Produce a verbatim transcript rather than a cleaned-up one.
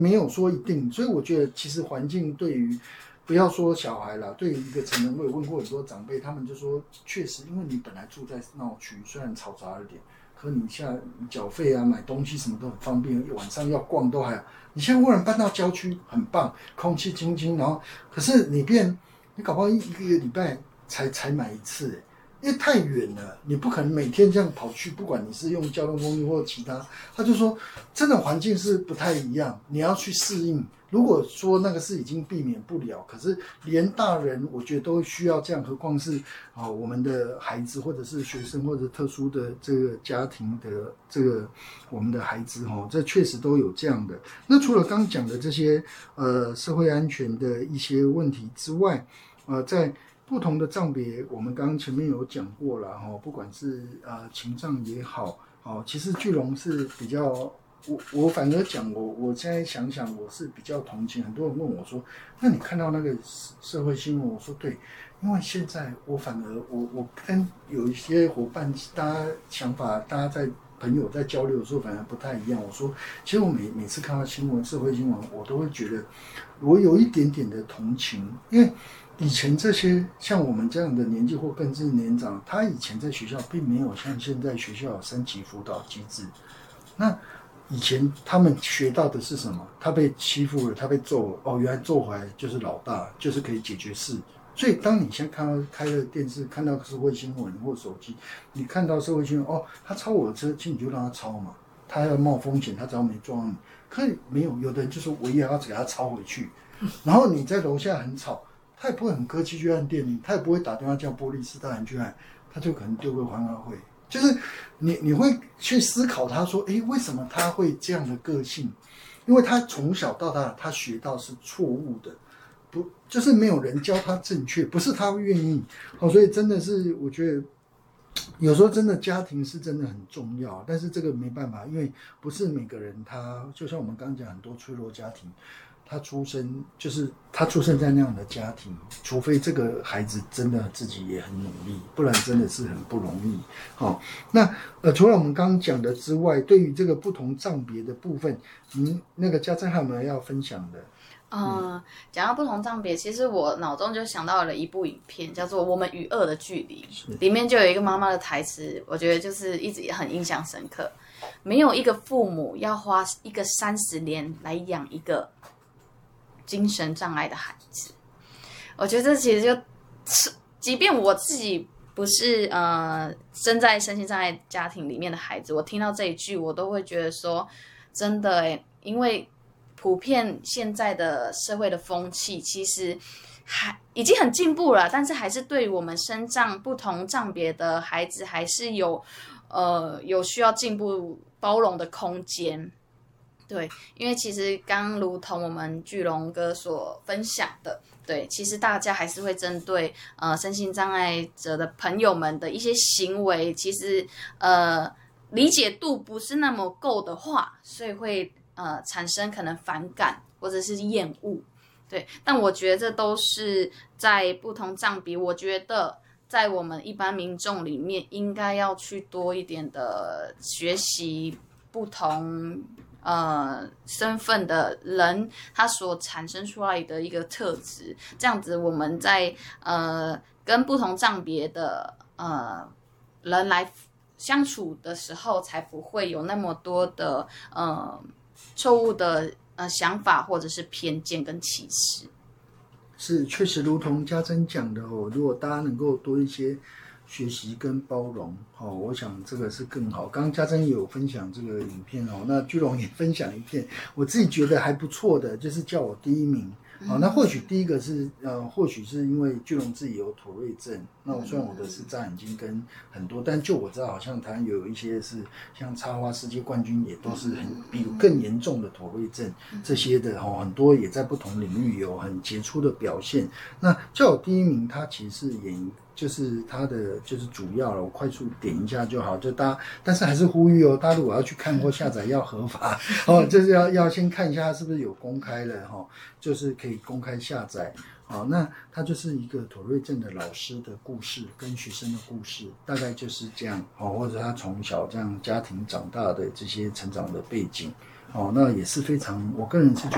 没有说一定，所以我觉得其实环境对于不要说小孩啦，对于一个成人，我有问过很多长辈，他们就说确实，因为你本来住在闹区，虽然嘈杂一点，可你现在缴费啊、买东西什么都很方便，晚上要逛都还好。你现在忽然搬到郊区，很棒，空气清新，然后可是你变，你搞不好一一个礼拜才才买一次、欸。因为太远了，你不可能每天这样跑去，不管你是用交通工具或其他，他就说真的环境是不太一样，你要去适应。如果说那个是已经避免不了，可是连大人我觉得都需要这样，何况是啊、哦、我们的孩子或者是学生或者特殊的这个家庭的这个我们的孩子哈、哦，这确实都有这样的。那除了刚讲的这些呃社会安全的一些问题之外，呃在不同的障别，我们刚刚前面有讲过了哈，不管是呃情障也好，哦，其实巨龙是比较，我我反而讲我我现在想想，我是比较同情。很多人问我说，那你看到那个社会新闻？我说对，因为现在我反而我我跟有一些伙伴，大家想法，大家在朋友在交流的时候，反而不太一样。我说，其实我每每次看到新闻，社会新闻，我都会觉得我有一点点的同情，因为。以前这些像我们这样的年纪或更是年长，他以前在学校并没有像现在学校有三级辅导机制。那以前他们学到的是什么？他被欺负了，他被揍了，哦，原来揍回来就是老大，就是可以解决事。所以当你现在看到开了电视，看到社会新闻或手机，你看到社会新闻，哦，他超我的车，其实你就让他超嘛，他要冒风险，他只要没撞你。可是没有，有的人就说我也要给他超回去，然后你在楼下很吵。他也不会很客气去按电铃，他也不会打电话叫波利斯大人去按，他就可能丢个环安会。就是你你会去思考他说，诶，为什么他会这样的个性？因为他从小到大他学到是错误的，不就是没有人教他正确，不是他愿意。哦，所以真的是我觉得有时候真的家庭是真的很重要，但是这个没办法，因为不是每个人他就像我们刚刚讲很多脆弱家庭。他出生就是他出生在那样的家庭，除非这个孩子真的自己也很努力，不然真的是很不容易。好、哦，那呃，除了我们刚刚讲的之外，对于这个不同障别的部分，您那个家珍还有没有要分享的？ 嗯，讲到不同障别，其实我脑中就想到了一部影片，叫做《我们与恶的距离》，里面就有一个妈妈的台词，我觉得就是一直也很印象深刻。没有一个父母要花一个三十年来养一个精神障碍的孩子，我觉得这其实就，即便我自己不是呃生在身心障碍家庭里面的孩子，我听到这一句，我都会觉得说，真的诶，因为普遍现在的社会的风气，其实还已经很进步了，但是还是对我们身障不同障别的孩子，还是有呃有需要进步包容的空间。对，因为其实刚如同我们巨龙哥所分享的，对，其实大家还是会针对呃身心障碍者的朋友们的一些行为，其实呃理解度不是那么够的话，所以会呃产生可能反感或者是厌恶。对，但我觉得这都是在不同障别，我觉得在我们一般民众里面，应该要去多一点的学习不同。呃，身份的人，他所产生出来的一个特质，这样子我们在呃跟不同障别的呃人来相处的时候，才不会有那么多的呃错误的呃想法或者是偏见跟歧视。 是，确实如同家珍讲的哦，如果大家能够多一些学习跟包容，哦，我想这个是更好。刚刚家珍也有分享这个影片哦，那巨龙也分享一片，我自己觉得还不错的，就是叫我第一名。好、哦，那或许第一个是呃，或许是因为巨龙自己有妥瑞症，那我虽然我的是眨眼睛跟很多，但就我知道好像台湾有一些是像插花世界冠军也都是很比更严重的妥瑞症这些的哦，很多也在不同领域有很杰出的表现。那叫我第一名，他其实是演。就是它的就是主要了，我快速点一下就好。就大家，但是还是呼吁哦，大家如果要去看或下载要合法哦，就是要要先看一下是不是有公开了哈、哦，就是可以公开下载。好，那它就是一个妥瑞症的老师的故事跟学生的故事，大概就是这样哦，或者他从小这样家庭长大的这些成长的背景哦，那也是非常，我个人是觉得。